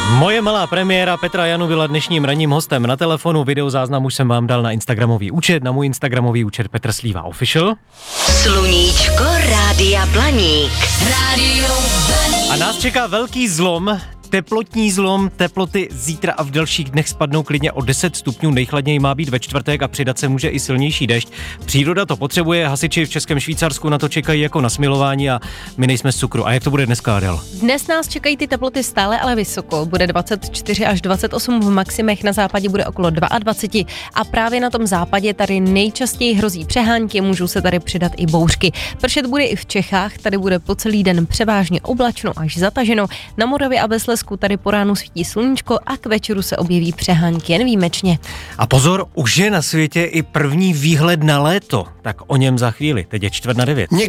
Moje malá premiéra Petra Janu byla dnešním ranním hostem na telefonu. Videozáznam už jsem vám dal na instagramový účet, na můj instagramový účet Petr Slíva Official. Sluníčko Rádia Blaník. Rádio Blaník. A nás čeká velký zlom, teplotní zlom, teploty zítra a v dalších dnech spadnou klidně o 10 stupňů, nejchladněji má být ve čtvrtek a přidat se může i silnější déšť. Příroda to potřebuje, hasiči v Českém Švýcarsku na to čekají jako na smilování a my nejsme z cukru. A jak to bude dneska, Adel? Dnes nás čekají ty teploty stále ale vysoko. Bude 24 až 28 v maximech, na západě bude okolo 22 a právě na tom západě tady nejčastěji hrozí přehánky, můžou se tady přidat i bouřky. Pršet bude i v Čechách, tady bude po celý den převážně oblačno až zataženo. Na Moravě a ve Slezsku tady po ránu svítí sluníčko a k večeru se objeví přehánky jen výjimečně. A pozor, už je na světě i první výhled na léto, tak o něm za chvíli, teď je 8:45.